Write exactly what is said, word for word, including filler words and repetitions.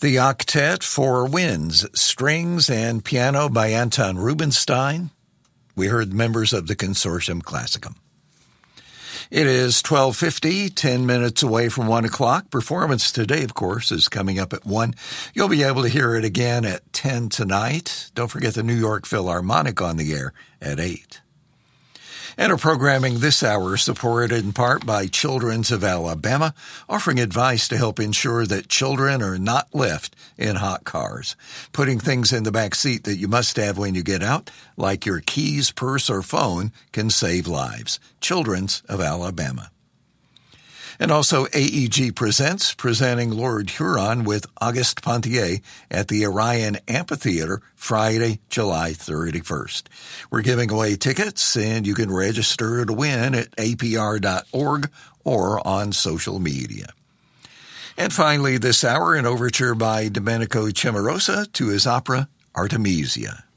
The Octet Four Winds, strings and piano by Anton Rubinstein. We heard members of the Consortium Classicum. It is twelve fifty, ten minutes away from one o'clock. Performance today, of course, is coming up at one. You'll be able to hear it again at ten tonight. Don't forget the New York Philharmonic on the air at eight. And our programming this hour is supported in part by Children's of Alabama, offering advice to help ensure that children are not left in hot cars. Putting things in the back seat that you must have when you get out, like your keys, purse, or phone, can save lives. Children's of Alabama. And also A E G Presents, presenting Lord Huron with Auguste Pontier at the Orion Amphitheater Friday, July thirty-first. We're giving away tickets, and you can register to win at A P R dot org or on social media. And finally this hour, an overture by Domenico Cimarosa to his opera Artemisia.